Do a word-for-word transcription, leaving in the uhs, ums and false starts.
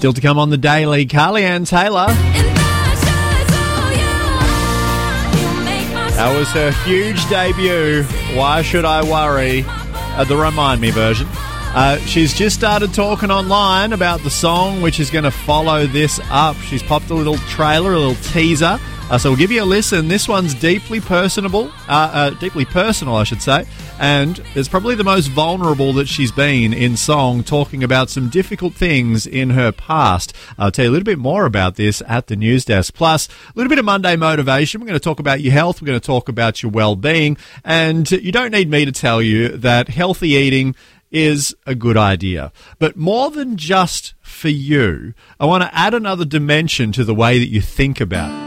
Still to come on the Daily, Carly Ann Taylor. That was her huge debut, Why Should I Worry, uh, the Remind Me version. Uh, she's just started talking online about the song which is going to follow this up. She's popped a little trailer, a little teaser. Uh, so we'll give you a listen. This one's deeply personable, uh, uh, deeply personal, I should say, and it's probably the most vulnerable that she's been in song, talking about some difficult things in her past. I'll tell you a little bit more about this at the news desk. Plus, a little bit of Monday motivation. We're going to talk about your health. We're going to talk about your well-being, and you don't need me to tell you that healthy eating is a good idea. But more than just for you, I want to add another dimension to the way that you think about it.